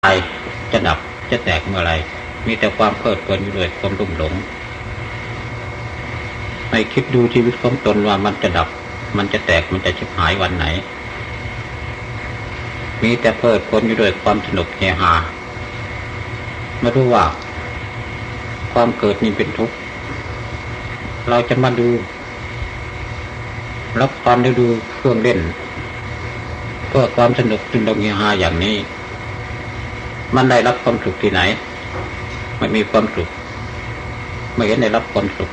ใจจะดับจะแตกเมื่อไรมีแต่ความเพลิดเพลินอยู่ด้วยความรุ่มหลงไม่คิดดูชีวิตของตนว่ามันจะดับมันจะแตกมันจะชิบหายวันไหนมีแต่เพลิดเพลินอยู่ด้วยความสนุกเฮฮาไม่รู้ว่าความเกิดนี่เป็นทุกข์เราจะมาดูรับตอนได้ดูเครื่องเล่นเพื่อความสนุกสนุกเฮฮาอย่างนี้มันได้รับความสุขที่ไหนไม่มีความสุขไม่เห็นได้รับความสุข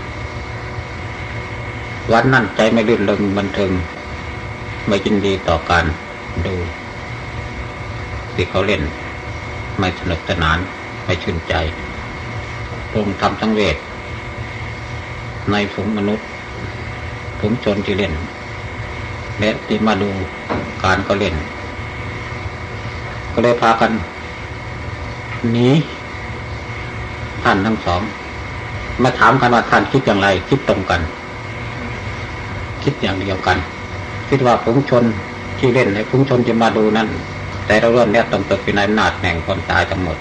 วันนั้นใจไม่รื่นเริงบันเทิงไม่ยินดีต่อการดูที่เขาเล่นไม่สนุกสนานไม่ชื่นใจทรงทำสังเวชในฝูงมนุษย์ฝูงชนที่เล่นและที่มาดูการเขาเล่นก็เลยพากันหนีท่านทั้งสองมาถามกันว่าท่านคิดอย่างไรคิดตรงกันคิดอย่างเดียวกันคิดว่าฝูงชนที่เล่นในฝูงชนที่มาดูนั้นแต่เราเรื่องนี้ต้องตกอยู่ในอำนาจแห่งความตายทั้งหมด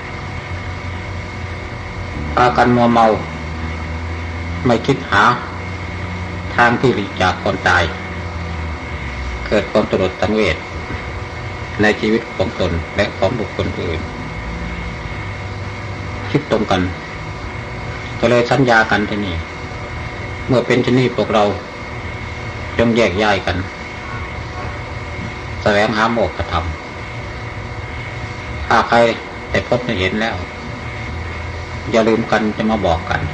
พากันมัวเมาไม่คิดหาทางที่หลีกจากความตายเกิดความตระหนกสังเวชในชีวิตของตนและของบุคคลอื่นคิดตรงกันก็เลยสัญญากันที่นี่เมื่อเป็นที่นี่พวกเราจงแยกย้ายกันแสวงหาโมกขธรรมถ้าใครได้พบได้เห็นแล้วอย่าลืมกันจะมาบอกกัน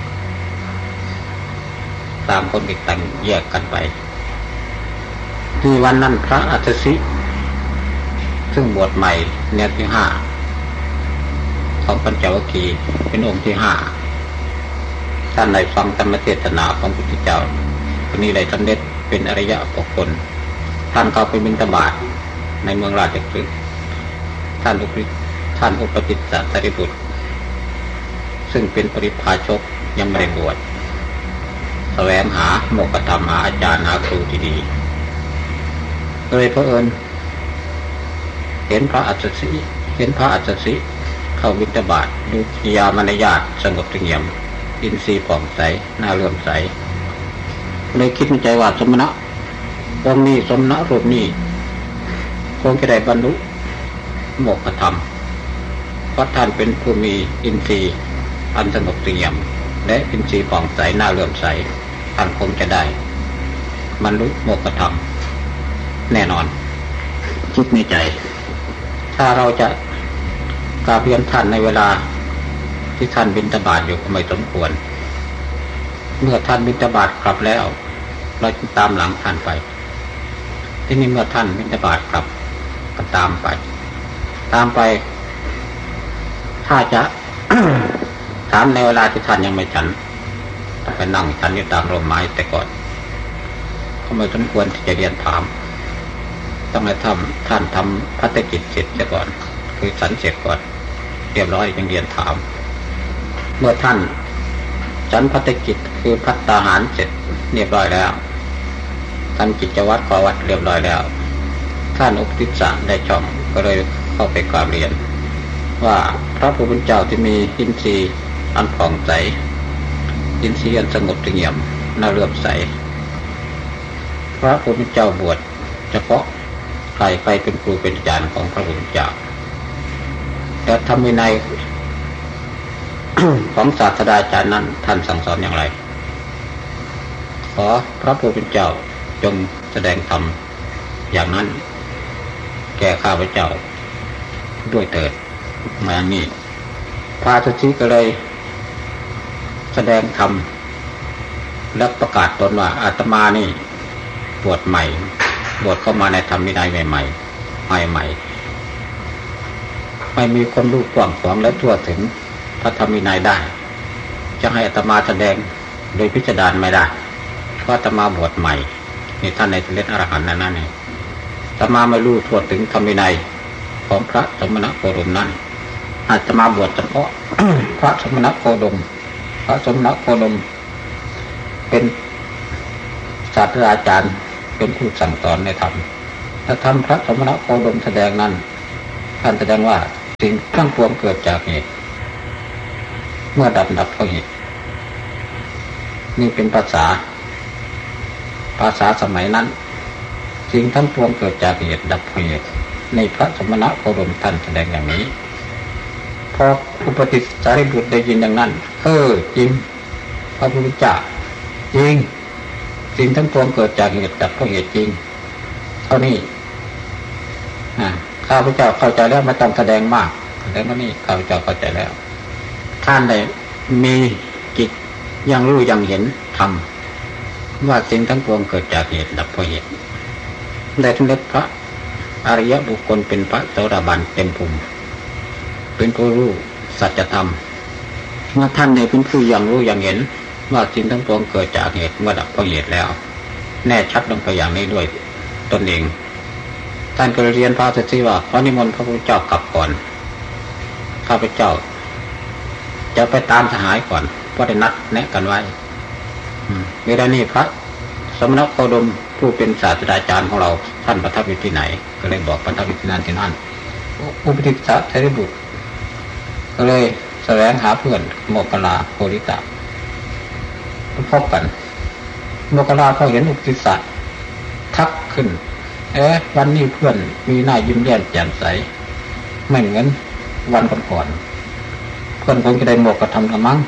ต่างคนต่างแยกกันไปที่วันนั้นพระอัฏฐศิซึ่งบวชใหม่เนียที่5ของปัญจวัคคีย์เป็นองค์ที่5ท่านได้ฟังธรรมเทศนาของพระพุทธเจ้าคนนี้ได้สำเร็จเป็นอริยบุคคลท่านเข้าไปบิณฑบาตในเมืองราชคฤห์ท่านอุปติสสะสารีบุตรซึ่งเป็นปริพาชกยังไม่ได้บวชแสวงหาโมกขธรรมหาอาจารย์หาครูที่ดีเลยเผอิญเห็นพระอัฏฐศิเข้าบิณฑบาตดูกิริยามารยาทสงบเสงี่ยมอินทรีย์ผ่องใสน่าเลื่อมใสเลยคิดในใจว่าสมณะองค์นี้สมณะรูปนี้คงจะได้บรรลุโมกขธรรมเพราะท่านเป็นผู้มีอินทรีย์อันสงบเสงี่ยมและอินทรีย์ผ่องใสน่าเลื่อมใสท่านคงจะได้บรรลุโมกขธรรมแน่นอนคิดในใจถ้าเราจะกราบเรียนท่านในเวลาที่ท่านบิณฑบาตอยู่ก็ไม่สมควรเมื่อท่านบิณฑบาตกลับแล้วเราจะตามหลังท่านไปที่นี่เมื่อท่านบิณฑบาตกลับก็ตามไปถ้าจะ ถามในเวลาที่ท่านยังไม่ฉันต้องไปนั่งฉันอยู่ตามร่มไม้แต่ก่อนก็ไม่สมควรที่จะเรียนถามต้องให้ท่านทำภัตตกิจเสร็จซะก่อนคือฉันเสร็จก่อนเรียบร้อยจึงเรียนถามเมื่อท่านฉันภัตตกิจคือภัตตาหารเสร็จเรียบร้อยแล้วทำกิจวัตรขอวัดเรียบร้อยแล้วท่านอุปติสสะได้ช่องก็เลยเข้าไปกราบเรียนว่าพระผู้เป็นเจ้าที่มีอินทรีย์อันผ่องใสอินทรีย์อันสงบเสงี่ยมน่าเลื่อมใสพระผู้เป็นเจ้าบวชเฉพาะใครเป็นครูเป็นอาจารย์ของพระผู้เป็นเจ้าแต่ธรรมวินัย ของศาสตราจารย์นั้นท่านสั่งสอนอย่างไรขอพระผู้เป็นเจ้าจงแสดงธรรมอย่างนั้นแก่ข้าพเจ้าด้วยเถิดมาอย่างนี้พระอัฏฐศิก็เลยแสดงธรรมและประกาศตนว่าอาตมานี่บวชใหม่บวชเข้ามาในธรรมวินัยใหม่ไม่มีความรู้กว้างขวางและทั่วถึงพระธรรมวินัยได้จะให้อาตมาแสดงโดยพิจารณาไม่ได้เพราะอาตมาบวชใหม่นี่ท่านในเล่นอรหันต์นั่นนี่อาตมาไม่รู้ทั่วถึงธรรมวินัยของพระสมณโคดมนั้นอาตมาบวชเฉพาะ พระสมณโคดมเป็นศาสตราจารย์เป็นผู้สั่งสอนในธรรมถ้าทำพระสมณโคดมแสดงนั้นท่านแสดงว่าสิ่งทั้งปวงเกิดจากเหตุเมื่อดับเพราะเหตุนี่เป็นภาษาสมัยนั้นสิ่งทั้งปวงเกิดจากเหตุดับเพราะเหตุในพระสมณโคดมท่านแสดงอย่างนี้พออุปติสารีบุตรได้ยินอย่างนั้นจริงพระพุทธเจ้าจริงสิ่งทั้งปวงเกิดจากเหตุดับเพราะเหตุจริงเท่านี้ข้าพเจ้าเข้าใจแล้วไม่ต้องแสดงมากแล้วนี่ข้าพเจ้าเข้าใจแล้วท่านได้มีจิตยังรู้ยังเห็นธรรมว่าสิ่งทั้งปวงเกิดจากเหตุดับเพราะเหตุได้สำเร็จพระอริยบุคคลเป็นพระโสดาบันเต็มภูมิเป็นผู้รู้สัจธรรมเมื่อท่านได้เป็นผู้ยังรู้ยังเห็นว่าสิ่งทั้งปวงเกิดจากเหตุเมื่อดับเพราะเหตุแล้วแน่ชัดลงไปอย่างนี้ด้วยตนเองท่านก็เรียนพระสัทธิว่าขอนิมนต์พระพุทธเจ้ากลับก่อนข้าพเจ้าจะไปตามสหายก่อนเพราะได้นัดแนะกันไว้เวลานี้พระสมณโคดมผู้เป็นศาสตราจารย์ของเราท่านประทับอยู่ที่ไหนก็เลยบอกประทับอยู่ที่นั่นอุปติสสารีบุตรก็เลยแสวงหาเพื่อนโมคคัลลาโพธิตะพบกันโมคคัลลาเขาเห็นอุปติสสะทักขึ้นวันนี้เพื่อนมีหน้ายิ้มแย้มแจ่มใสไม่เหมือนวันก่อนเพื่อนคงจะได้โมกขธรรมละมั้ง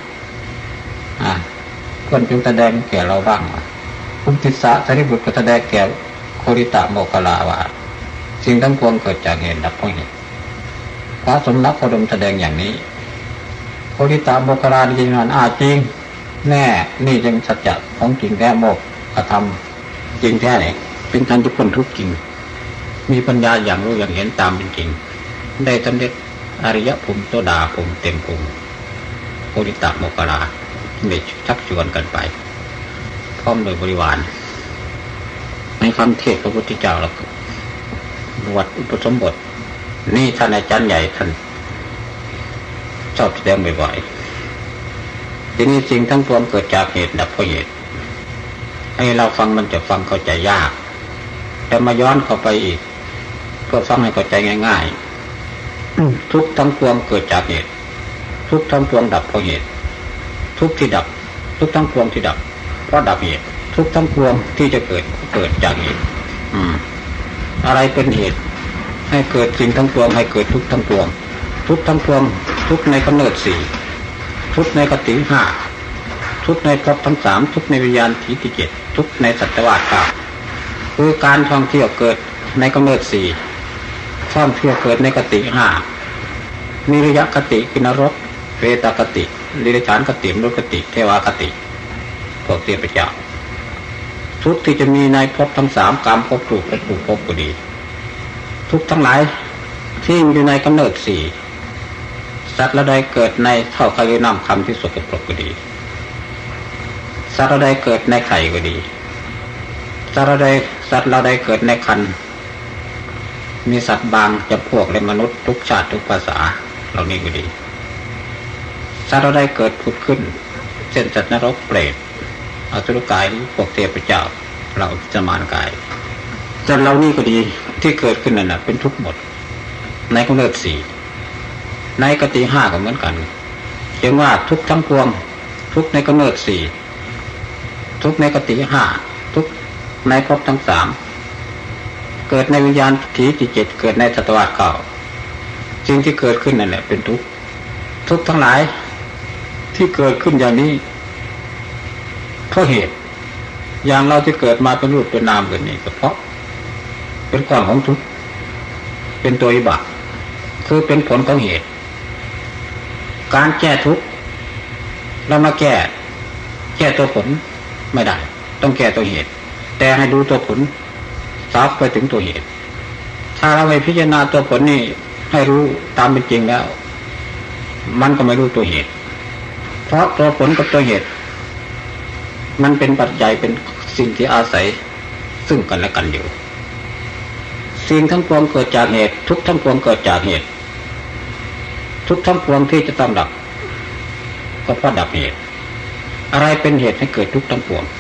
เพื่อนจึงแสดงแก่เราบ้างอุปติสสะสารีบุตรก็แสดงแก่โคติตะโมคคัลลาว่าสิ่งทั้งปวงเกิดจากเหตุดับเพราะเหตุพระสมณโคดมแสดงอย่างนี้โคติตะโมคคัลลาจริงนั้นจริงแน่นี่จึงสัจจะของจริงแท้โมกขธรรมจริงแท้เนี่ยเป็นการที่พ้นทุกข์จริงมีปัญญาอย่างรู้อย่างเห็นตามเป็นจริงได้สำเร็จอริยภูมิโสดาภูมิเต็มภูมิโคติตะโมคคัลลาได้ชักชวนกันไปพร้อมโดยบริวารในคำเทศพระพุทธเจ้าแล้วบวชอุปสมบทนี่ท่านอาจารย์ใหญ่ท่านชอบแสดงบ่อยๆทีนี้สิ่งทั้งปวงเกิดจากเหตุดับเพราะเหตุให้เราฟังมันจะฟังเข้าใจยากแต่มาย้อนเข้าไปอีกเพื่อฟังให้เข้าใจง่ายๆทุกทั้งปวงเกิดจากเหตุทุกทั้งปวงดับเพราะเหตุทุกที่ดับทุกทั้งปวงที่ดับเพราะดับเหตุทุกทั้งปวงที่จะเกิดจากเหตุอะไรเป็นเหตุให้เกิดสิ่งทั้งปวงให้เกิดทุกทั้งปวงทุกทั้งปวงทุกในกำเนิดสี่ทุกในกติห้าทุกในภพทั้งสามทุกในวิญญาณถีที่เจ็ดทุกในสัตวาสเก้าคือการท่องเที่ยวเกิดในกำเนิดสี่ท่องเที่ยวเกิดในกติห้านิรยกติกินรกเวตกติดิริฉานกติมนุษย์กติเทวากติพวกเทพเจ้าทุกที่จะมีในภพทั้งสามกามภพรูปภพก็ดีทุกทั้งหลายที่อยู่ในกำเนิดสี่สัตว์ละใดเกิดในเท่าคายุน้ำคำที่สกปรกก็ดีสัตว์ละใดเกิดในไข่ก็ดีสัตว์ละใดเกิดในคันมีสัตว์บางจำพวกและมนุษย์ทุกชาติทุกภาษาเหล่านี้ก็ดีสัตว์ละใดเกิดผุดขึ้นเช่นสัตว์นรกเปรตอสุรกายพวกเทพเจ้าเราสมานกายสัตว์เหล่านี้ก็ดีที่เกิดขึ้นนั่นเป็นทุกข์หมดในกำเนิดสี่ในกติห้าก็เหมือนกันเรียกว่าทุกทั้งปวงทุกในกำเนิดสี่ทุกในกติห้าทุกในภพทั้งสามเกิดในวิญญาณถีที่เจ็ดเกิดในสัตวาสเก้าสิ่งที่เกิดขึ้นนั่นแหละเป็นทุกข์ทุกทั้งหลายที่เกิดขึ้นอย่างนี้เพราะเหตุอย่างเราที่เกิดมาเป็นรูปเป็นนามเกิดนี่ก็เพราะเป็นความของทุกข์เป็นตัววิบากคือเป็นผลของเหตุการแก้ทุกข์เรามาแก้ตัวผลไม่ได้ต้องแก้ตัวเหตุแต่ให้ดูตัวผลสาวไปถึงตัวเหตุถ้าเราไม่พิจารณาตัวผลนี่ให้รู้ตามเป็นจริงแล้วมันก็ไม่รู้ตัวเหตุเพราะตัวผลกับตัวเหตุมันเป็นปัจจัยเป็นสิ่งที่อาศัยซึ่งกันและกันอยู่สิ่งทั้งปวงเกิดจากเหตุทุกทั้งปวงเกิดจากเหตุทุกทั้งปวงที่จะต้องดับก็เพราะดับเหตุอะไรเป็นเหตุให้เกิดทุกทั้งปวง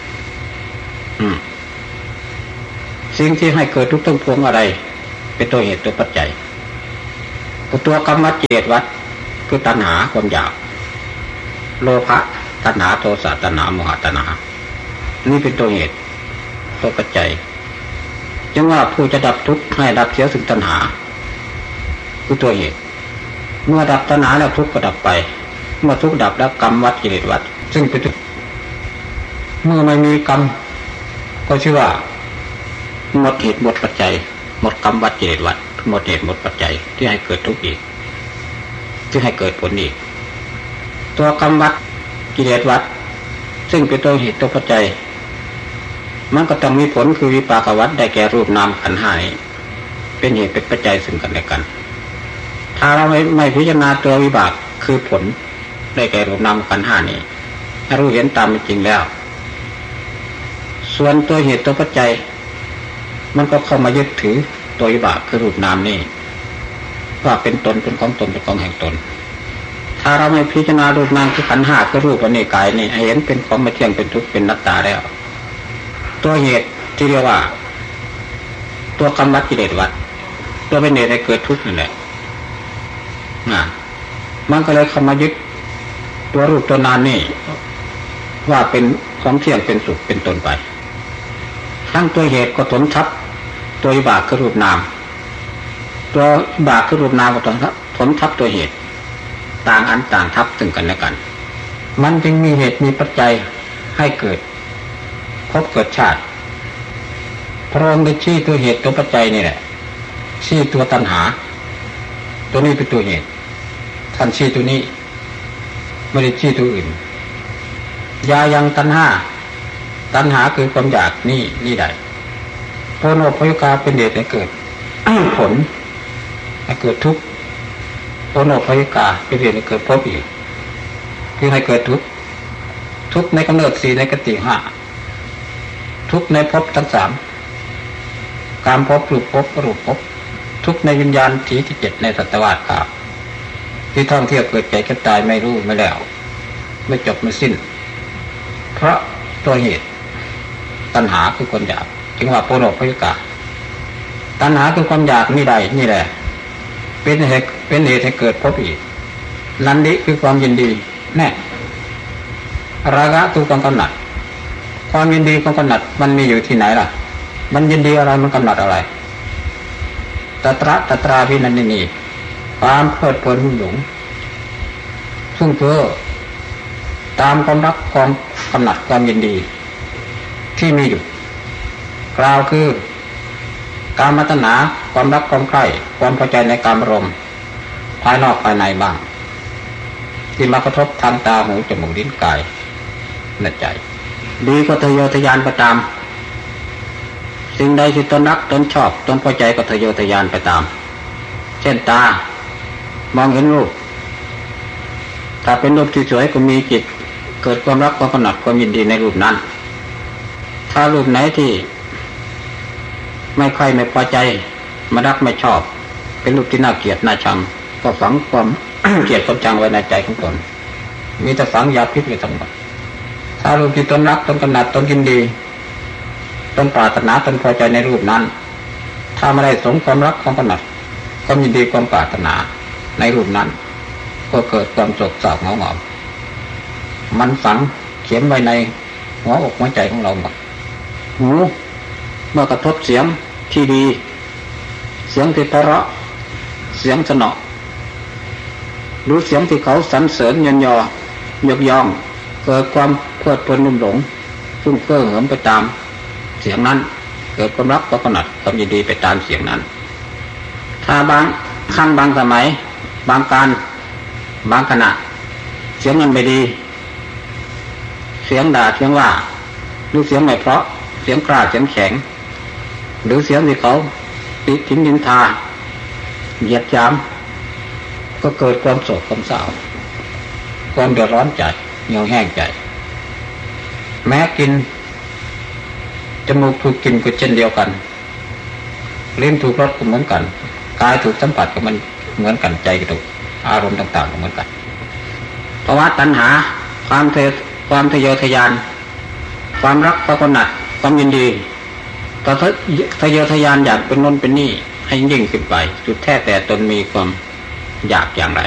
สิ่งที่ให้เกิดทุกทั้งปวงอะไรเป็นตัวเหตุตัวปัจจัยตัวกรรมวัฏกิเลสวัฏคือตัณหาความอยากโลภะตัณหาโทสะตัณหาโมหะตัณหานี่เป็นตัวเหตุตัวปัจจัยจึงว่าผู้จะดับทุกข์ให้ดับเสียซึ่งตัณหาคือตัวเหตุเมื่อดับตัณหาแล้วทุกข์ก็ดับไปเมื่อทุกข์ดับแล้วกรรมวัฏกิเลสวัฏซึ่งเป็นทุกข์เมื่อไม่มีกรรมก็ชื่อว่าหมดเหตุหมดปัจจัยหมดกรรมวัฏกิเลสวัฏหมดเหตุหมดปัจจัยที่ให้เกิดทุกข์อีกที่ให้เกิดผลอีกตัวกรรมวัฏกิเลสวัฏซึ่งเป็นตัวเหตุตัวปัจจัยมันก็ต้องมีผลคือวิปากวัฏได้แก่รูปนามขันธ์ห้านี้เป็นเหตุเป็นปัจจัยซึ่งกันและกันถ้าเราไม่พิจารณาตัววิบากคือผลได้แก่รูปนามขันธ์ห้านี้ถ้ารู้เห็นตามเป็นจริงแล้วส่วนตัวเหตุตัวปัจจัยมันก็เข้ามายึดถือตัววิบากคือรูปนามนี้ว่าเป็นตนเป็นของตนเป็นของแห่งตนถ้าเราไม่พิจารณารูปนามคือขันธ์ห้าคือรูปอันนี้กายนี่ให้เห็นเป็นของไม่เที่ยงเป็นทุกข์เป็นอนัตตาแล้วตัวเหตุที่เรียกว่าตัวกรรมวัฏกิเลสวัฏตัวเป็นเหตุให้เกิดทุกข์นั่นแหละมันก็เลยเข้ามายึดตัวรูปตัวนามนี่ว่าเป็นของเที่ยงเป็นสุขเป็นตนไปทั้งตัวเหตุก็ถมทับตัววิบากคือรูปนามตัววิบากคือรูปนามก็ถมทับตัวเหตุต่างอันต่างทับถึงกันและกันมันจึงมีเหตุมีปัจจัยให้เกิดพบเกิดชาติพระองค์ได้ชี้ตัวเหตุตัวปัจจัยนี่แหละชี้ตัวตัณหาตัวนี้เป็นตัวเหตุท่านชี้ตัวนี้ไม่ได้ชี้ตัวอื่นยายังตัณหาคือความอยากนี่ได้โพโนพยกาเป็นเหตุให้เกิด ผลให้เกิดทุกข์โพโนพยกาเป็นเหตุให้เกิดภพอีกคือให้เกิดทุกข์ในกำเนิดสี่ในกติห้าทุกข์ในภพทั้งสามการภพรูปภพอรูปภพทุกข์ในวิญญาณที่เจ็ดในสัตวาฏครับที่ท่องเที่ยวเกิดแก่เก็บตายไม่รู้ไม่แล้วไม่จบไม่สิ้นเพราะตัวเหตุตัณหาคือความอยากจึงว่าโพโนพยกาตัณหาคือความอยากนี่ใดนี่แหละเป็นเหตุให้เกิดภพอีกนันดิคือความยินดีแน่ราคะคือความกำหนัดความยินดีความกำหนัดมันมีอยู่ที่ไหนล่ะมันยินดีอะไรมันกำหนัดอะไรตตราวินันนิความเพลิดเพลินหลงซึ่งเพื่อตามความรักความกำหนัดความยินดีที่มีอยู่กล่าวคือกามตัณหาความรักความใคร่ความพอใจในกามารมณ์ภายนอกภายในบ้างที่มากระทบทางตาหูจมูกลิ้นกายและใจดีก็ทะเยอทะยานไปตามสิ่งใดที่ตนรักตนชอบตนพอใจก็ทะเยอทะยานไปตามเช่นตามองเห็นรูปถ้าเป็นรูปที่สวยก็มีจิตเกิดความรักความกำหนัดความยินดีในรูปนั้นถ้ารูปไหนที่ไม่ค่อยไม่พอใจไม่รักไม่ชอบเป็นรูปที่น่าเกลียดน่าชังก็ฝังความ เกลียดความชังไว้ในใจของตนมีแต่ฝังยาพิษไว้ทั้งหมดถ้ารูปที่ตนรักตนกำหนัดตนยินดีตนปรารถนาตนพอใจในรูปนั้นถ้าไม่ได้สมความรักความกำหนัดความยินดีความปรารถนาในรูปนั้นก็เกิดความโศกเศร้าเหงาหงอยมันฝังเขียนไว้ในหัวอกหัวใจของเราหมดหูเมื่อกระทบเสียงที่ดีเสียงที่เพราะเสียงสนอหรือเสียงที่เขาสรรเสริญยันยอยกย่องเกิดความเพลิดเพลินลุ่มหลงซึ่งเพ้อเหิมไปตามเสียงนั้นเกิดความรักความกำหนัดความยินดีไปตามเสียงนั้นถ้าบางครั้งบางสมัยบางการบางขณะเสียงนั้นไม่ดีเสียงด่าเสียงว่าหรือเสียงไม่เพราะเสียงกล้าเสียงแข็งหรือเสียงที่เขาติฉินนินทาเหยียดหยามก็เกิดความโศกความเศร้าความเดือดร้อนใจเหี่ยวแห้งใจแม้กินจมูกถูกกินก็เช่นเดียวกันลิ้นถูกรสก็เหมือนกันกายถูกสัมผัสก็มันเหมือนกันใจก็ถูกอารมณ์ต่างๆก็เหมือนกันเพราะว่าตัณหาความทะเยอทะยานความรักความกำหนัดความยินดีต่อทะเยอทะยานอยากเป็นโน้นเป็นนี่ให้ยิ่งขึ้นไปจุดแท้แต่ตนมีความอยากอย่างไร